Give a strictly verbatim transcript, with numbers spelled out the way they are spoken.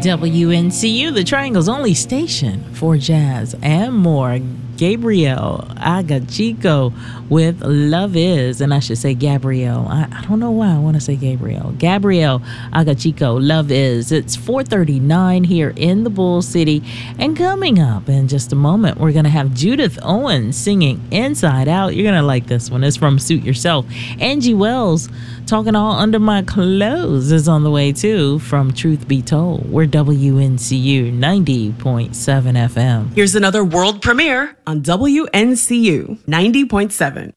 W N C U, the Triangle's only station for jazz and more. Gabriel Agachico with Love Is, and I should say Gabrielle. I, I don't know why I want to say Gabriel. Gabriel Agachico, Love Is. It's four thirty-nine here in the Bull City, and coming up in just a moment, we're going to have Judith Owens singing Inside Out. You're going to like this one. It's from Suit Yourself. Angie Wells, Talking All Under My Clothes, is on the way too from Truth Be Told. We're W N C U ninety point seven F M. Here's another world premiere on W N C U ninety point seven.